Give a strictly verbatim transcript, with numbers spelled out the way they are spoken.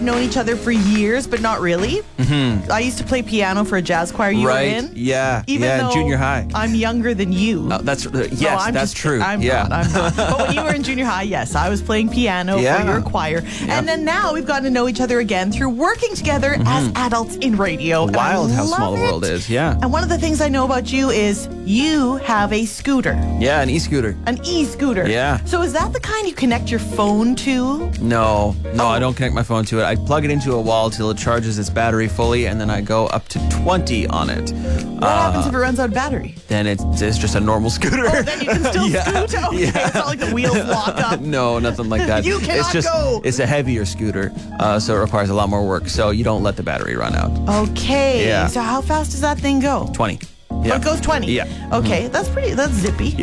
have known each other for years, but not really. Mm-hmm. I used to play piano for a jazz choir you right. were in. Yeah. Even yeah, though in junior high. I'm younger than you. Uh, that's uh, yes, no, I'm that's just, true. I'm yeah. not. I'm not. But when you were in junior high, yes, I was playing piano Yeah. for your choir. Yeah. And then now we've gotten to know each other again through working together Mm-hmm. as adults in radio. And I Wild how love small the it. world is. Yeah. And one of the things I know about you is you have a scooter, Yeah, an e-scooter. an e-scooter. Yeah. So is that the kind you connect your phone to? No, no, Oh. I don't connect my phone to it. I plug it into a wall till it charges its battery fully, and then I go up to twenty on it. What happens if it runs out of battery? Then it's, it's just a normal scooter. Oh, then you can still Yeah, scoot? Okay, yeah. it's not like the wheels lock up. No, nothing like that. You cannot it's just, go. It's a heavier scooter, uh, so it requires a lot more work. So you don't let the battery run out. Okay. Yeah. So how fast does that thing go? twenty. Oh, Yeah. it goes twenty? Yeah. Okay, that's pretty, that's zippy.